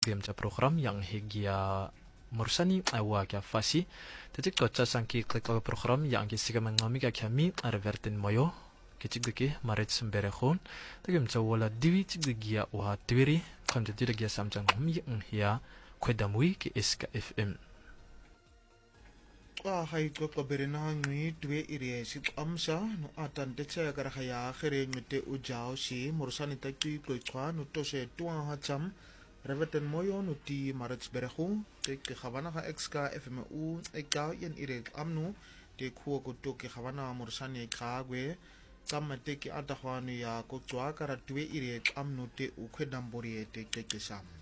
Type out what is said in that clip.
game cha program yang higia mursani awa kya fasi tetik tocha sangki klik program yang kisiga mangami kami arvertin moyo kecik maret sembere khon tegem wala diwi cik wa twiri kam jadi gia samjang mi hia kwedamui ki SKFM hay ko berena ngui dwe ire sit amsa no atan te cha gar khaya khere ngte ujao si mursani takti ko kwa no to se tuan ha cham reveten moyo no ti marets berehu te ke khavana ha XKFM u eka yen ire amnu te khuo ko to ke khavana mursani khagwe kam te ki ata khwanu ya ko chwa kara dwe ire amnu te u khedam bori te ke sam